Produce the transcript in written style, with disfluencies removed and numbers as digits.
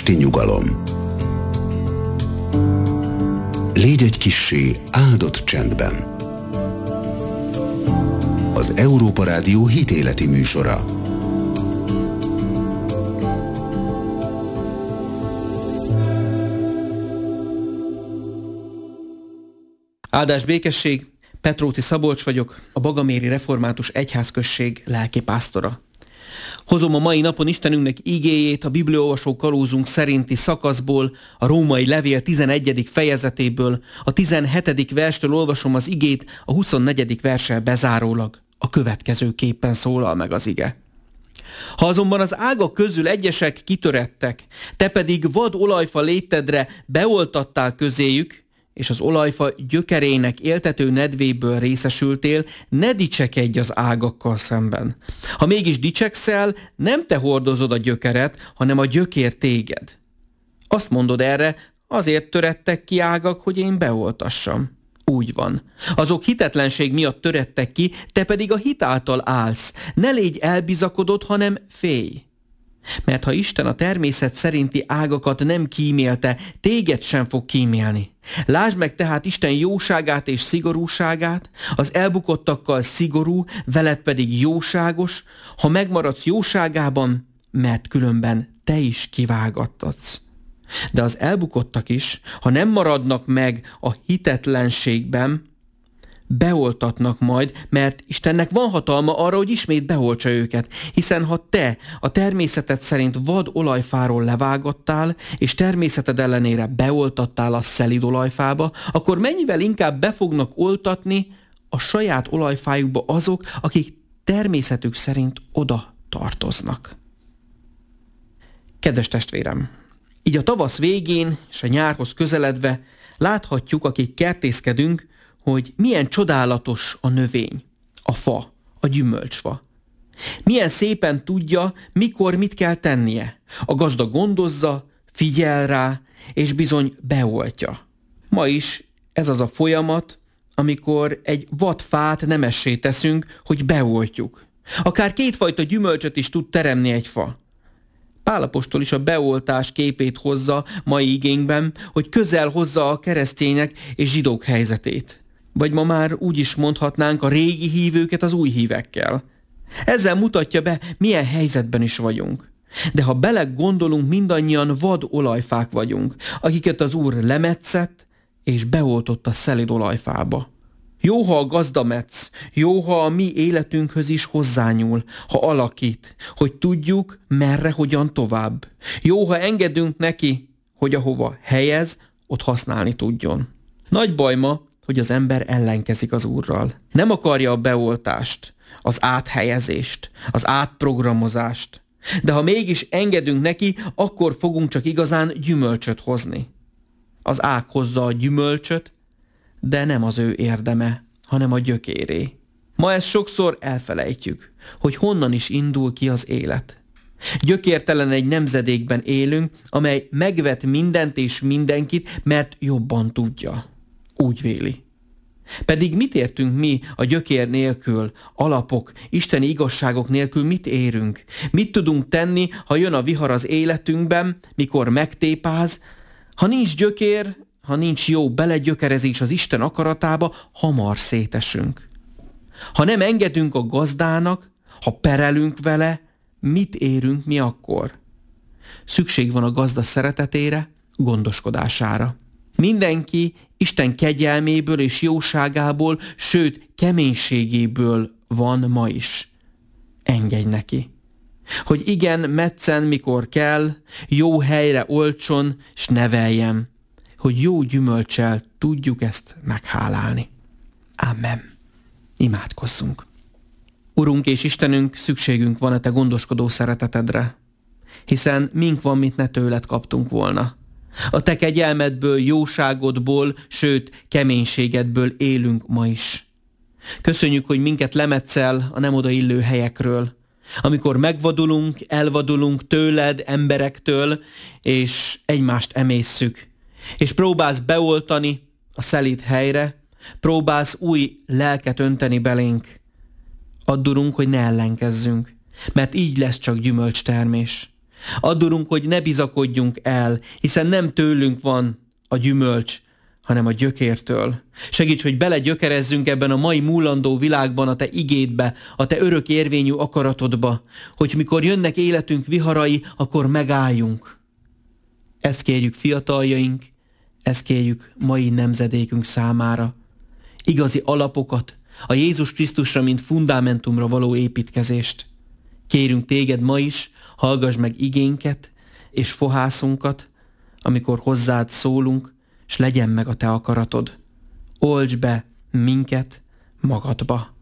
esti nyugalom. Légy egy kissé áldott csendben. Az Európa Rádió hitéleti műsora. Áldás békesség, Petróci Szabolcs vagyok, a Bagaméri Református Egyházközség lelkipásztora. Hozom a mai napon Istenünknek igéjét a Bibliaolvasó kalózunk szerinti szakaszból, a Római Levél 11. fejezetéből, a 17. verstől olvasom az igét, a 24. verssel bezárólag. A következőképpen szólal meg az ige. Ha azonban az ágak közül egyesek kitörettek, te pedig vad olajfa létedre beoltattál közéjük, és az olajfa gyökerének éltető nedvéből részesültél, ne dicsekedj az ágakkal szemben. Ha mégis dicsekszel, nem te hordozod a gyökeret, hanem a gyökér téged. Azt mondod erre, azért törettek ki ágak, hogy én beoltassam. Úgy van. Azok hitetlenség miatt törettek ki, te pedig a hit által állsz. Ne légy elbizakodott, hanem félj. Mert ha Isten a természet szerinti ágakat nem kímélte, téged sem fog kímélni. Lásd meg tehát Isten jóságát és szigorúságát, az elbukottakkal szigorú, veled pedig jóságos, ha megmaradsz jóságában, mert különben te is kivágattatsz. De az elbukottak is, ha nem maradnak meg a hitetlenségben, beoltatnak majd, mert Istennek van hatalma arra, hogy ismét beoltsa őket. Hiszen ha te a természeted szerint vad olajfáról levágattál, és természeted ellenére beoltattál a szelíd olajfába, akkor mennyivel inkább be fognak oltatni a saját olajfájukba azok, akik természetük szerint oda tartoznak. Kedves testvérem! Így a tavasz végén és a nyárhoz közeledve láthatjuk, akik kertészkedünk, hogy milyen csodálatos a növény, a fa, a gyümölcsfa. Milyen szépen tudja, mikor mit kell tennie. A gazda gondozza, figyel rá, és bizony beoltja. Ma is ez az a folyamat, amikor egy vad fát nemessé teszünk, hogy beoltjuk. Akár kétfajta gyümölcsöt is tud teremni egy fa. Pál apostol is a beoltás képét hozza mai igényben, hogy közel hozza a keresztények és zsidók helyzetét. Vagy ma már úgy is mondhatnánk a régi hívőket az új hívekkel. Ezzel mutatja be, milyen helyzetben is vagyunk. De ha belegondolunk, mindannyian vad olajfák vagyunk, akiket az Úr lemetszett és beoltott a szelíd olajfába. Jó, ha a gazdametsz, jó, ha a mi életünkhöz is hozzányúl, ha alakít, hogy tudjuk, merre, hogyan tovább. Jó, ha engedünk neki, hogy ahova helyez, ott használni tudjon. Nagy baj ma, hogy az ember ellenkezik az Úrral. Nem akarja a beoltást, az áthelyezést, az átprogramozást. De ha mégis engedünk neki, akkor fogunk csak igazán gyümölcsöt hozni. Az ág hozza a gyümölcsöt, de nem az ő érdeme, hanem a gyökéré. Ma ezt sokszor elfelejtjük, hogy honnan is indul ki az élet. Gyökértelen egy nemzedékben élünk, amely megvet mindent és mindenkit, mert jobban tudja. Úgy véli. Pedig mit értünk mi a gyökér nélkül, alapok, isteni igazságok nélkül mit érünk? Mit tudunk tenni, ha jön a vihar az életünkben, mikor megtépáz? Ha nincs gyökér, ha nincs jó belegyökerezés az Isten akaratába, hamar szétesünk. Ha nem engedünk a gazdának, ha perelünk vele, mit érünk mi akkor? Szükség van a gazda szeretetére, gondoskodására. Mindenki Isten kegyelméből és jóságából, sőt, keménységéből van ma is. Engedj neki. Hogy igen, metszen, mikor kell, jó helyre oltson, s neveljen. Hogy jó gyümölccsel tudjuk ezt meghálálni. Amen. Imádkozzunk. Urunk és Istenünk, szükségünk van a te gondoskodó szeretetedre, hiszen mink van, mit ne tőled kaptunk volna. A te kegyelmedből, jóságodból, sőt, keménységedből élünk ma is. Köszönjük, hogy minket lemetszel a nem odaillő helyekről, amikor megvadulunk, elvadulunk tőled, emberektől, és egymást emészszük, és próbálsz beoltani a szelíd helyre, próbálsz új lelket önteni belénk. Add, Urunk, hogy ne ellenkezzünk, mert így lesz csak gyümölcstermés. Add, Urunk, hogy ne bizakodjunk el, hiszen nem tőlünk van a gyümölcs, hanem a gyökértől. Segíts, hogy belegyökerezzünk ebben a mai múlandó világban a Te igédbe, a Te örök érvényű akaratodba, hogy mikor jönnek életünk viharai, akkor megálljunk. Ezt kérjük fiataljaink, ezt kérjük mai nemzedékünk számára. Igazi alapokat, a Jézus Krisztusra, mint fundamentumra való építkezést. Kérünk Téged ma is, hallgass meg igénket és fohászunkat, amikor hozzád szólunk, s legyen meg a Te akaratod. Olts be minket magadba.